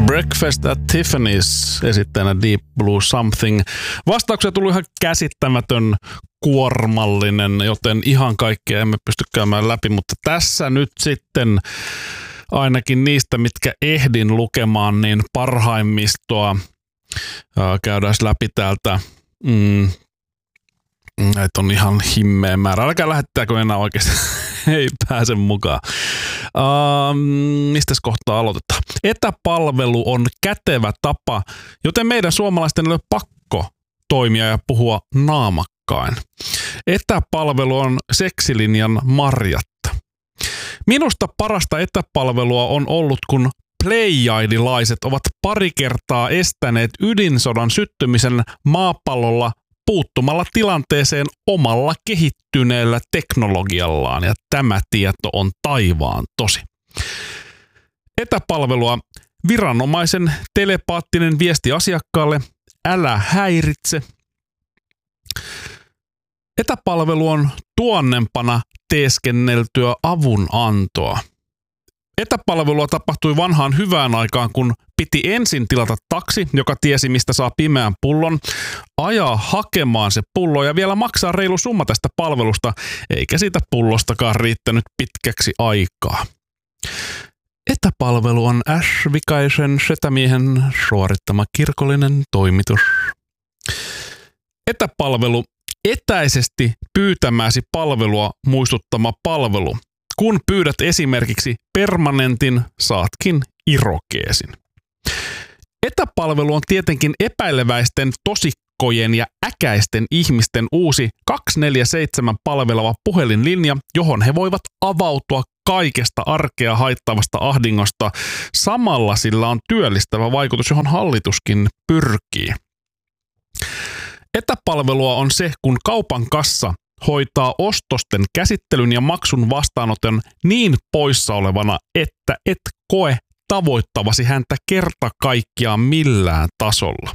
Breakfast at Tiffany's esittäjänä Deep Blue Something. Vastauksia tuli ihan käsittämätön kuormallinen, joten ihan kaikkea emme pysty käymään läpi, mutta tässä nyt sitten ainakin niistä, mitkä ehdin lukemaan, niin parhaimmistoa käydään läpi täältä. Näitä on ihan himmeä määrä. Älkää lähettääkö enää oikeasti. Ei pääse mukaan. Mistäs kohtaa aloitetaan? Etäpalvelu on kätevä tapa, joten meidän suomalaisten ei ole pakko toimia ja puhua naamakkain. Etäpalvelu on seksilinjan marjatta. Minusta parasta etäpalvelua on ollut, kun pleijaidilaiset ovat pari kertaa estäneet ydinsodan syttymisen maapallolla puuttumalla tilanteeseen omalla kehittyneellä teknologiallaan, ja tämä tieto on taivaan tosi. Etäpalvelua: viranomaisen telepaattinen viesti asiakkaalle, älä häiritse. Etäpalvelu on tuonnempana teeskenneltyä avunantoa. Etäpalvelua tapahtui vanhaan hyvään aikaan, kun piti ensin tilata taksi, joka tiesi mistä saa pimeän pullon, ajaa hakemaan se pullo ja vielä maksaa reilu summa tästä palvelusta, eikä siitä pullostakaan riittänyt pitkäksi aikaa. Etäpalvelu on Vikaisen setämiehen suorittama kirkollinen toimitus. Etäpalvelu: etäisesti pyytämäsi palvelua muistuttama palvelu. Kun pyydät esimerkiksi permanentin, saatkin irokeesin. Etäpalvelu on tietenkin epäileväisten tosikkojen ja äkäisten ihmisten uusi 24/7 palveleva puhelinlinja, johon he voivat avautua kaikesta arkea haittavasta ahdingosta. Samalla sillä on työllistävä vaikutus, johon hallituskin pyrkii. Etäpalvelua on se, kun kaupan kassa hoitaa ostosten käsittelyn ja maksun vastaanoton niin poissa olevana, että et koe tavoittavasi häntä kerta kaikkiaan millään tasolla.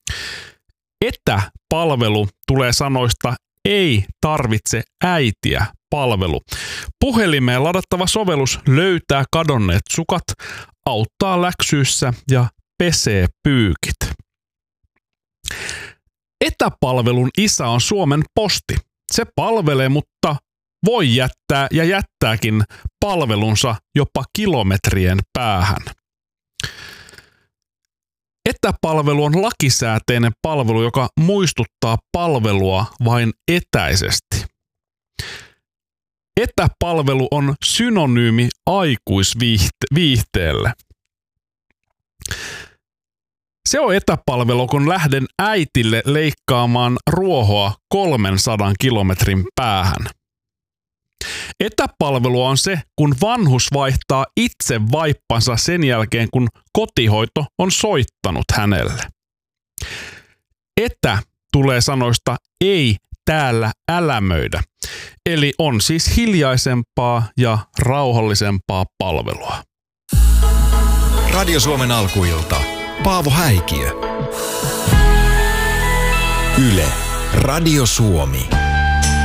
Etäpalvelu tulee sanoista ei tarvitse äitiä palvelu. Puhelimeen ladattava sovellus löytää kadonneet sukat, auttaa läksyissä ja pesee pyykit. Etäpalvelun isä on Suomen Posti. Se palvelee, mutta voi jättää ja jättääkin palvelunsa jopa kilometrien päähän. Etäpalvelu on lakisääteinen palvelu, joka muistuttaa palvelua vain etäisesti. Etäpalvelu on synonyymi aikuisviihteelle. Se on etäpalvelu, kun lähden äitille leikkaamaan ruohoa 300 kilometrin päähän. Etäpalvelu on se, kun vanhus vaihtaa itse vaippansa sen jälkeen, kun kotihoito on soittanut hänelle. Etä tulee sanoista ei täällä älämöidä, eli on siis hiljaisempaa ja rauhallisempaa palvelua. Radio Suomen alkuilta. Paavo Häikiö. Yle. Radio Suomi.